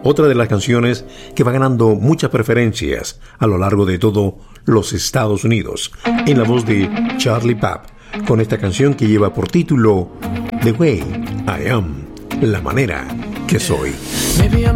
otra de las canciones que va ganando muchas preferencias a lo largo de todo los Estados Unidos, en la voz de Charlie Puth, con esta canción que lleva por título The Way I Am, la manera que soy.